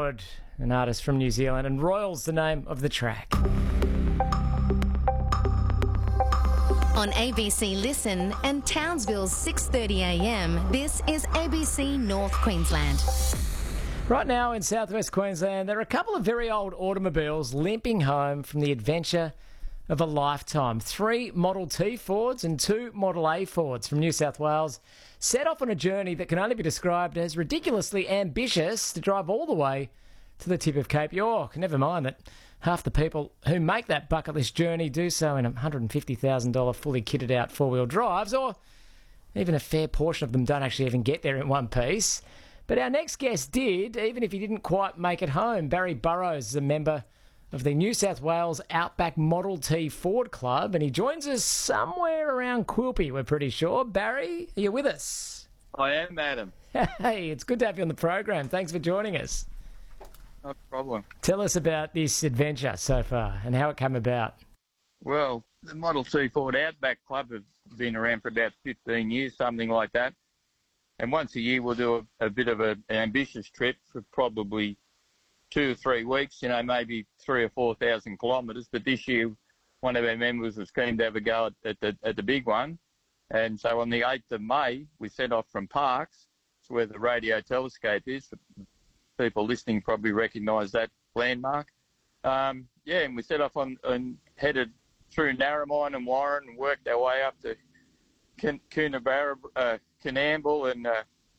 Lord, an artist from New Zealand, and Royal's the name of the track. On ABC Listen and Townsville's 6:30am, this is ABC North Queensland. Right now in southwest Queensland, there are a couple of very old automobiles limping home from the adventure of a lifetime. 3 Model T Fords and 2 Model A Fords from New South Wales set off on a journey that can only be described as ridiculously ambitious to drive all the way to the tip of Cape York. Never mind that half the people who make that bucket list journey do so in $150,000 fully kitted out four-wheel drives, or even a fair portion of them don't actually even get there in one piece. But our next guest did, even if he didn't quite make it home. Barry Burrows is a member of the New South Wales Outback Model T Ford Club, and he joins us somewhere around Quilpie, we're pretty sure. Barry, are you with us? I am, Adam. Hey, it's good to have you on the program. Thanks for joining us. No problem. Tell us about this adventure so far and how it came about. Well, the Model T Ford Outback Club have been around for about 15 years, something like that. And once a year we'll do a bit of an ambitious trip for probably 2 or 3 weeks, maybe 3,000 or 4,000 kilometres. But this year, one of our members was keen to have a go at the big one. And so on the 8th of May, we set off from Parkes. It's where the radio telescope is. People listening probably recognise that landmark. And we set off and headed through Narromine and Warren and worked our way up to Coonamble and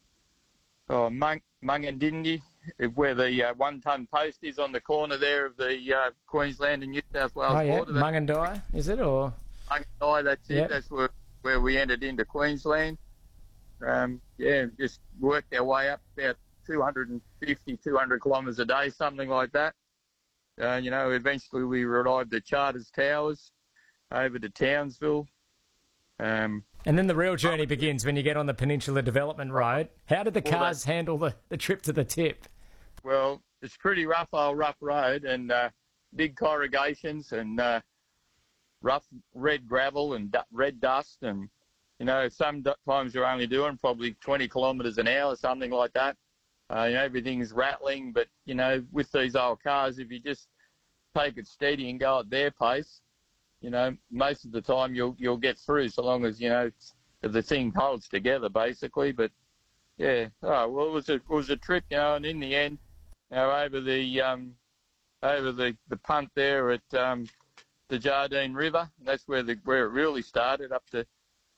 Mungandindi, where the 1 tonne post is on the corner there of the Queensland and New South Wales border. Mungandai, is it? Or Mungandai, that's it. Yep. That's where we entered into Queensland. Just worked our way up about 200 kilometres a day, something like that. Eventually we arrived at Charters Towers, over to Townsville. And then the real journey begins when you get on the Peninsula Development Road. How did the cars handle the trip to the tip? Well, it's pretty rough road and big corrugations and rough red gravel and red dust. And, sometimes you're only doing probably 20 kilometres an hour, something like that. Everything's rattling, but, with these old cars, if you just take it steady and go at their pace, most of the time you'll get through, so long as, the thing holds together, basically. But, it was a trip, and in the end, over the punt there at the Jardine River, and that's where it really started, up to,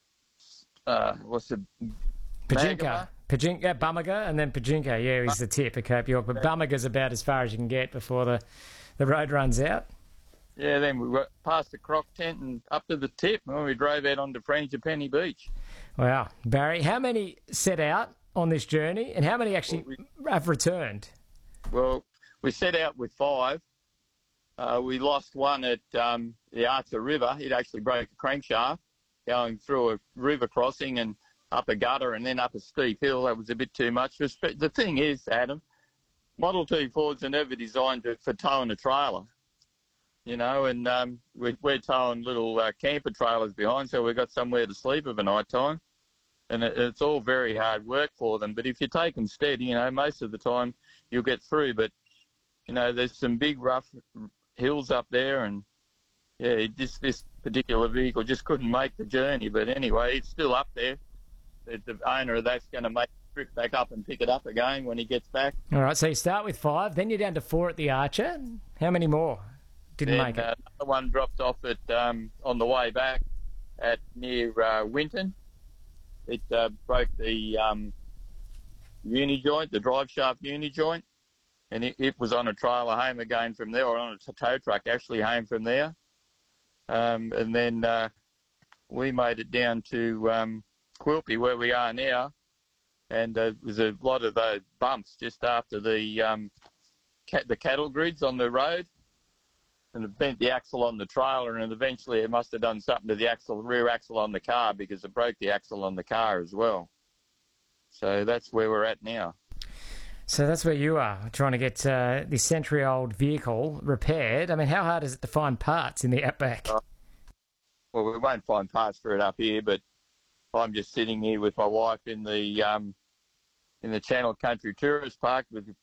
Pajinka, Bummaga, and then Pajinka, is the tip of Cape York. But Bummaga's about as far as you can get before the road runs out. Yeah, then we went past the croc tent and up to the tip, and we drove out onto Frangipani Beach. Wow. Barry, how many set out on this journey, and how many actually have returned? Well, we set out with 5. We lost one at the Arthur River. It actually broke a crankshaft going through a river crossing and up a gutter and then up a steep hill. That was a bit too much. The thing is, Adam, Model T Fords are never designed for towing a trailer, and we're towing little camper trailers behind, so we've got somewhere to sleep of a night time. And it's all very hard work for them. But if you take them steady, most of the time you'll get through. But, there's some big rough hills up there, and, this particular vehicle just couldn't make the journey. But anyway, it's still up there. The owner of that's going to make the trip back up and pick it up again when he gets back. All right, so you start with 5, then you're down to 4 at the Archer. How many more didn't make it? Another one dropped off at on the way back at near Winton. It broke the uni joint, the drive shaft uni joint, and it was on a trailer home again from there, or on a tow truck actually home from there. And then we made it down to Quilpie, where we are now, and there was a lot of those bumps just after the cattle grids on the road, and it bent the axle on the trailer, and eventually it must have done something to the rear axle on the car, because it broke the axle on the car as well. So that's where we're at now. So that's where you are, trying to get this century-old vehicle repaired. I mean, how hard is it to find parts in the Outback? Well, we won't find parts for it up here, but I'm just sitting here with my wife in the Channel Country Tourist Park with